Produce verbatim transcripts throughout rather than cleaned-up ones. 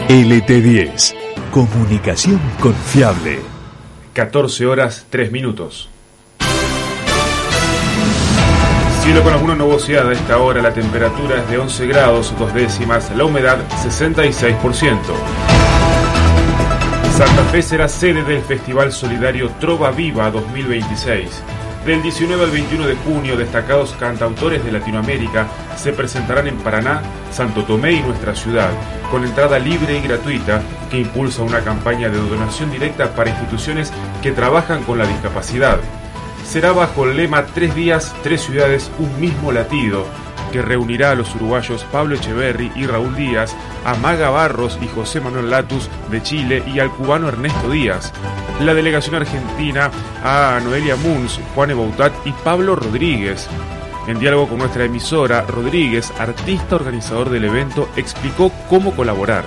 L T diez. Comunicación confiable. catorce horas tres minutos. Cielo con alguna nubosidad a esta hora, la temperatura es de once grados dos décimas, la humedad sesenta y seis por ciento. Santa Fe será sede del Festival Solidario Trova Viva dos mil veintiséis. Del diecinueve al veintiuno de junio, destacados cantautores de Latinoamérica se presentarán en Paraná, Santo Tomé y nuestra ciudad, con entrada libre y gratuita que impulsa una campaña de donación directa para instituciones que trabajan con la discapacidad. Será bajo el lema Tres días, tres ciudades, un mismo latido, que reunirá a los uruguayos Pablo Echeverri y Raúl Díaz, a Maga Barros y José Manuel Latus de Chile y al cubano Ernesto Díaz. La delegación argentina a Noelia Munz, Juan Eboutat y Pablo Rodríguez. En diálogo con nuestra emisora, Rodríguez, artista organizador del evento, explicó cómo colaborar.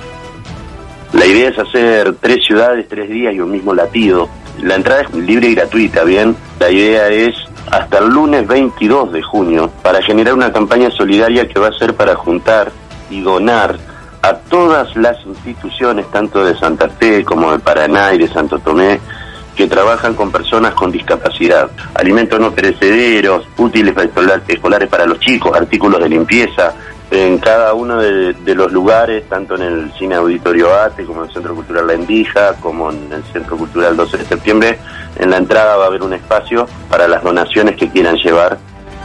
La idea es hacer tres ciudades, tres días y un mismo latido. La entrada es libre y gratuita, ¿bien? La idea es hasta el lunes veintidós de junio para generar una campaña solidaria que va a ser para juntar y donar a todas las instituciones, tanto de Santa Fe como de Paraná y de Santo Tomé, que trabajan con personas con discapacidad. Alimentos no perecederos, útiles escolares para los chicos, artículos de limpieza, en cada uno de, de los lugares, tanto en el Cine Auditorio Ate, como en el Centro Cultural La Endija, como en el Centro Cultural doce de septiembre, en la entrada va a haber un espacio para las donaciones que quieran llevar.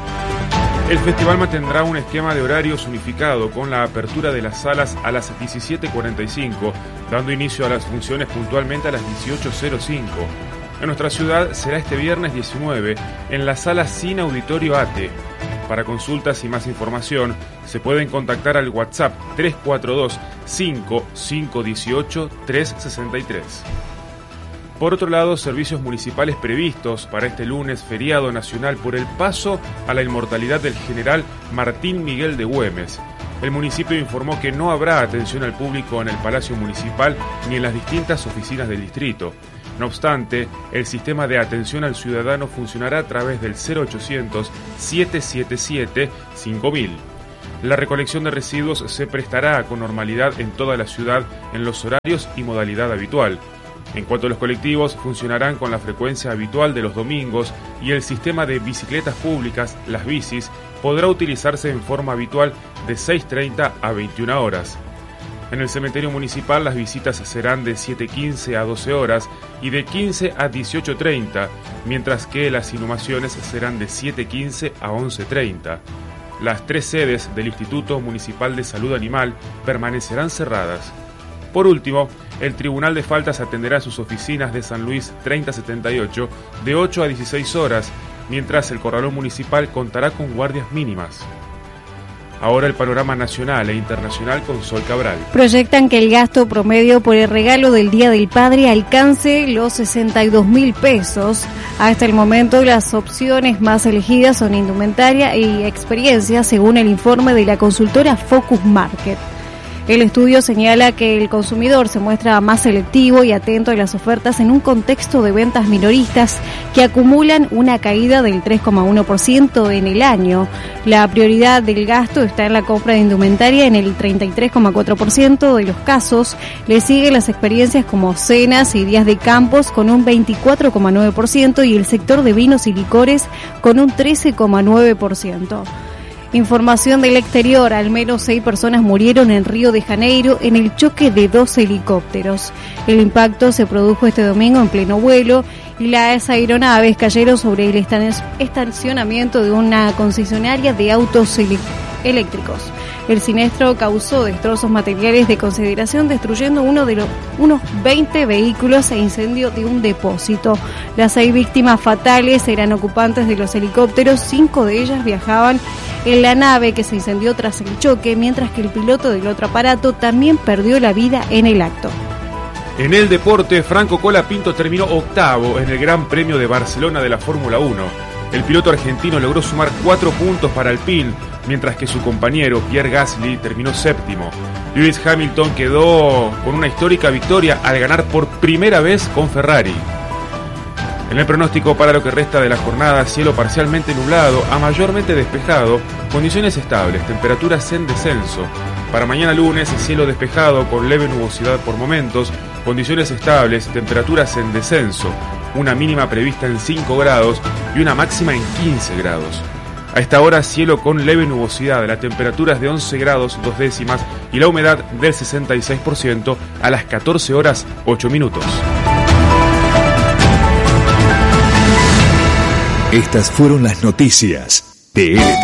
El festival mantendrá un esquema de horarios unificado con la apertura de las salas a las diecisiete cuarenta y cinco, dando inicio a las funciones puntualmente a las dieciocho cero cinco. En nuestra ciudad será este viernes diecinueve en la sala Cine Auditorio Ate. Para consultas y más información se pueden contactar al WhatsApp tres cuatro dos, cinco cinco uno ocho, tres seis tres. Por otro lado, servicios municipales previstos para este lunes feriado nacional por el paso a la inmortalidad del general Martín Miguel de Güemes. El municipio informó que no habrá atención al público en el Palacio Municipal ni en las distintas oficinas del distrito. No obstante, el sistema de atención al ciudadano funcionará a través del cero ochocientos, siete siete siete, cinco mil. La recolección de residuos se prestará con normalidad en toda la ciudad en los horarios y modalidad habitual. En cuanto a los colectivos, funcionarán con la frecuencia habitual de los domingos y el sistema de bicicletas públicas, las bicis, podrá utilizarse en forma habitual de seis treinta a veintiuna horas. En el cementerio municipal las visitas serán de siete quince a doce horas y de quince a dieciocho treinta, mientras que las inhumaciones serán de siete quince a once treinta. Las tres sedes del Instituto Municipal de Salud Animal permanecerán cerradas. Por último, el Tribunal de Faltas atenderá sus oficinas de San Luis treinta setenta y ocho de ocho a dieciséis horas, mientras el Corralón Municipal contará con guardias mínimas. Ahora el panorama nacional e internacional con Sol Cabral. Proyectan que el gasto promedio por el regalo del Día del Padre alcance los sesenta y dos mil pesos. Hasta el momento las opciones más elegidas son indumentaria y experiencia, según el informe de la consultora Focus Market. El estudio señala que el consumidor se muestra más selectivo y atento a las ofertas en un contexto de ventas minoristas que acumulan una caída del tres coma uno por ciento en el año. La prioridad del gasto está en la compra de indumentaria en el treinta y tres coma cuatro por ciento de los casos. Le siguen las experiencias como cenas y días de campos con un veinticuatro coma nueve por ciento y el sector de vinos y licores con un trece coma nueve por ciento. Información del exterior, al menos seis personas murieron en Río de Janeiro en el choque de dos helicópteros. El impacto se produjo este domingo en pleno vuelo y las aeronaves cayeron sobre el estacionamiento de una concesionaria de autos eléctricos. El siniestro causó destrozos materiales de consideración, destruyendo uno de los unos veinte vehículos e incendio de un depósito. Las seis víctimas fatales eran ocupantes de los helicópteros, cinco de ellas viajaban en la nave que se incendió tras el choque, mientras que el piloto del otro aparato también perdió la vida en el acto. En el deporte, Franco Colapinto terminó octavo en el Gran Premio de Barcelona de la Fórmula uno. El piloto argentino logró sumar cuatro puntos para Alpine, mientras que su compañero Pierre Gasly terminó séptimo. Lewis Hamilton quedó con una histórica victoria al ganar por primera vez con Ferrari. En el pronóstico para lo que resta de la jornada, cielo parcialmente nublado a mayormente despejado, condiciones estables, temperaturas en descenso. Para mañana lunes, cielo despejado con leve nubosidad por momentos, condiciones estables, temperaturas en descenso, una mínima prevista en cinco grados y una máxima en quince grados. A esta hora, cielo con leve nubosidad, la temperatura es de once grados dos décimas y la humedad del sesenta y seis por ciento a las catorce horas ocho minutos. Estas fueron las noticias de L T.